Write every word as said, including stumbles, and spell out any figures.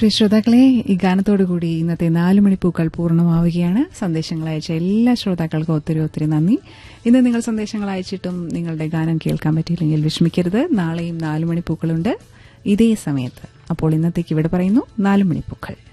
പ്രിയ ശ്രോതാക്കളെ, ഈ ഗാനത്തോടുകൂടി ഇന്നത്തെ നാല് മണിപ്പൂക്കൾ പൂർണ്ണമാവുകയാണ്. സന്ദേശങ്ങൾ അയച്ച എല്ലാ ശ്രോതാക്കൾക്കും ഒത്തിരി ഒത്തിരി നന്ദി. ഇന്ന് നിങ്ങൾ സന്ദേശങ്ങൾ അയച്ചിട്ടും നിങ്ങളുടെ ഗാനം കേൾക്കാൻ പറ്റിയില്ലെങ്കിൽ വിഷമിക്കരുത്. നാളെയും നാല് മണിപ്പൂക്കളുണ്ട് ഇതേ സമയത്ത്. അപ്പോൾ ഇന്നത്തേക്ക് ഇവിടെ പറയുന്നു നാല് മണിപ്പൂക്കൾ.